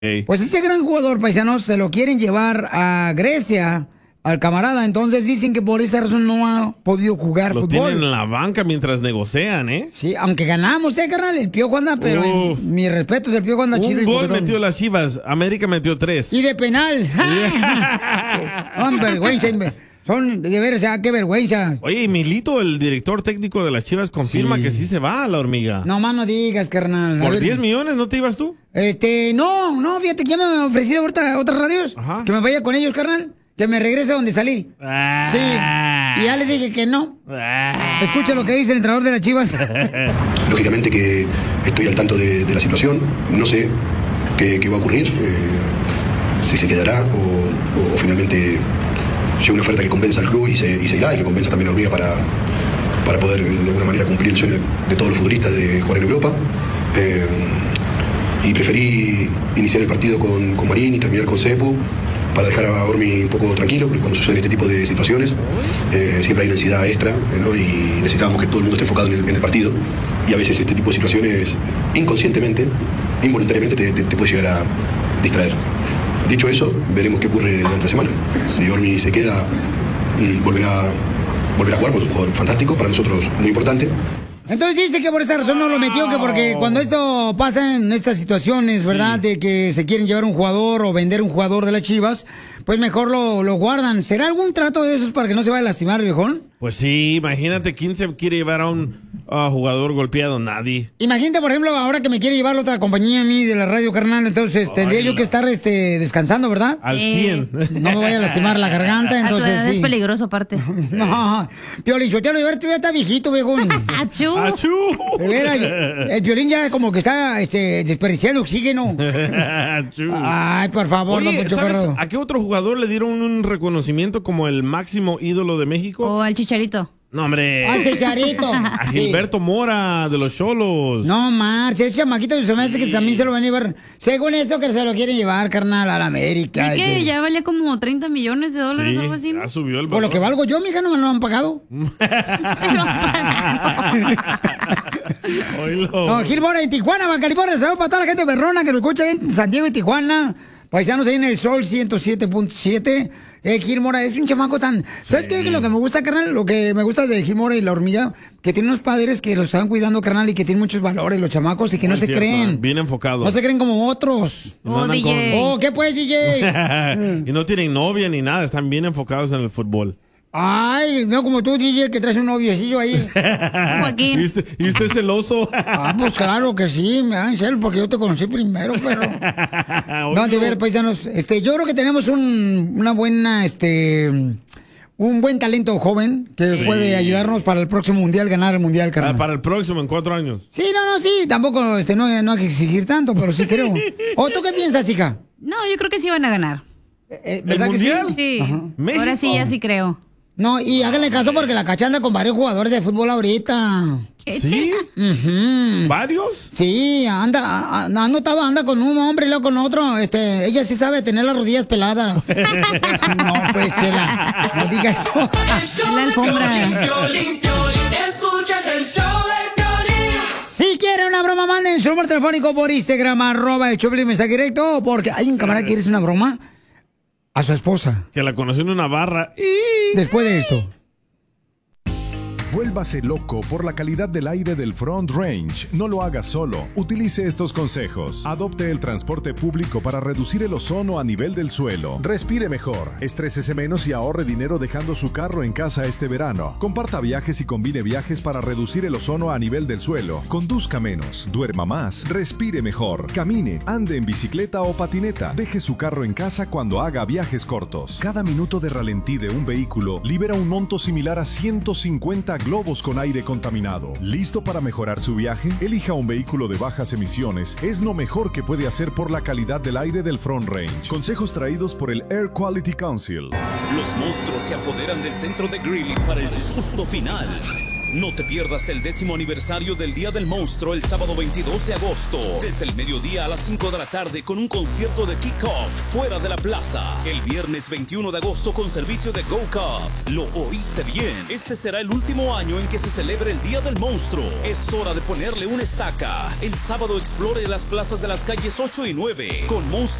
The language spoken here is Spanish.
Pues ese gran jugador, paisanos, se lo quieren llevar a Grecia, al camarada. Entonces dicen que por esa razón no ha podido jugar Lo fútbol. tienen en la banca mientras negocian, ¿eh? Sí, aunque ganamos, carnal, el Piojo anda, pero mi respeto, el Piojo anda chido. Un gol metió las Chivas, América metió 3. Y de penal. Vergüenza, son de ver, o sea, qué vergüenza. Oye, y Milito, el director técnico de las Chivas, confirma que sí se va a la hormiga. No más no digas, carnal. ¿Por 10 millones no te ibas tú? No, fíjate que ya me han ofrecido otras radios. Ajá. Que me vaya con ellos, carnal. Que me regrese donde salí. Sí. Y ya le dije que no. Escucha lo que dice el entrenador de las Chivas. Lógicamente que estoy al tanto de la situación. No sé qué va a ocurrir. Si se quedará o finalmente llega una oferta que convenza al club y se irá, y que convenza también a Hormiga para poder de alguna manera cumplir el sueño de todos los futbolistas de jugar en Europa. Y preferí iniciar el partido con Marín y terminar con Cepu para dejar a Hormi un poco tranquilo, porque cuando suceden este tipo de situaciones siempre hay una ansiedad extra, ¿no? Y necesitábamos que todo el mundo esté enfocado en el partido, y a veces este tipo de situaciones inconscientemente, involuntariamente te puede llegar a distraer. Dicho eso, veremos qué ocurre durante la semana. Si Hormi se queda, volverá a jugar, porque es un jugador fantástico, para nosotros muy importante. Entonces dice que por esa razón no lo metió, que porque cuando esto pasa en estas situaciones, ¿verdad? De que se quieren llevar un jugador o vender un jugador de las Chivas, pues mejor lo guardan. ¿Será algún trato de esos para que no se vaya a lastimar, viejón? Pues sí, imagínate, ¿quién se quiere llevar a un jugador golpeado? Nadie. Imagínate, por ejemplo, ahora que me quiere llevar otra compañía a mí de la radio, carnal, entonces tendría yo que estar descansando, ¿verdad? Al 100. No me vaya a lastimar la garganta, entonces sí. Es peligroso aparte. No, Piolín, yo te lo llevar, tú ya está viejito, viejón. ¡Achú! ¡Achú! El Piolín ya como que está desperdiciando oxígeno. ¡Achú! Ay, por favor, Oye, don Poncho ¿sabes Corrado. a qué otro jugador le dieron un reconocimiento como el máximo ídolo de México? O al Chicharito. No, hombre. Al Chicharito. A Gilberto Mora, de los Cholos. No, marcha, ese chamaquito se me hace que también se lo van a llevar. Según eso, que se lo quieren llevar, carnal, a la América. ¿Y qué? Ya valía como 30 millones de dólares o algo así, ¿no? Ya subió el valor. Por lo que valgo yo, mija, no me lo han pagado. No, Gil Mora en Tijuana, Baja California. Saludos para toda la gente berrona que lo escucha en San Diego y Tijuana. Paisanos ahí en el Sol 107.7. Gil Mora es un chamaco tan... ¿Sabes qué? Lo que me gusta, carnal, lo que me gusta de Gil Mora y la hormiga, que tiene unos padres que los están cuidando, carnal, y que tienen muchos valores, los chamacos, y que no se creen. Bien enfocados. No se creen como otros. No andan DJ. Oh, ¿qué pues, DJ? Y no tienen novia ni nada, están bien enfocados en el fútbol. Ay, no como tú, DJ, que traes un noviecillo ahí. Joaquín. ¿Y usted es celoso? Pues claro que sí, me dan celo porque yo te conocí primero, pero... No, de ver, paisanos, yo creo que tenemos una buena, un buen talento joven que puede ayudarnos para el próximo mundial, ganar el mundial, carnal. Para el próximo, en 4 años. Sí, sí, tampoco, no hay que exigir tanto, pero sí creo. ¿O tú qué piensas, hija? No, yo creo que sí van a ganar. ¿Verdad que sí? Sí. Ajá. Ahora sí, ya sí creo. No, y háganle caso porque la Cacha anda con varios jugadores de fútbol ahorita. ¿Sí? ¿Varios? Sí, anda con un hombre y luego con otro. Ella sí sabe tener las rodillas peladas. No, pues, Chela, no diga eso. En la alfombra. Escuchas el show de Piolín. Si quieren una broma, manden su número telefónico por Instagram, @el Choplin, mensaje directo, porque hay un camarada que quiere hacer una broma a su esposa. Que la conoció en una barra. Después de esto. Vuélvase loco por la calidad del aire del Front Range. No lo haga solo. Utilice estos consejos. Adopte el transporte público para reducir el ozono a nivel del suelo. Respire mejor. Estrésese menos y ahorre dinero dejando su carro en casa este verano. Comparta viajes y combine viajes para reducir el ozono a nivel del suelo. Conduzca menos. Duerma más. Respire mejor. Camine. Ande en bicicleta o patineta. Deje su carro en casa cuando haga viajes cortos. Cada minuto de ralentí de un vehículo libera un monto similar a 150 globos con aire contaminado. ¿Listo para mejorar su viaje? Elija un vehículo de bajas emisiones. Es lo mejor que puede hacer por la calidad del aire del Front Range. Consejos traídos por el Air Quality Council. Los monstruos se apoderan del centro de Greeley para el susto final. No te pierdas el 10º aniversario del Día del Monstruo el sábado 22 de agosto, desde el mediodía a las 5 de la tarde con un concierto de kick-off fuera de la plaza. El viernes 21 de agosto con servicio de Go-Kart. Lo oíste bien. Este será el último año en que se celebre el Día del Monstruo. Es hora de ponerle una estaca. El sábado explore las plazas de las calles 8 y 9 con Monstruo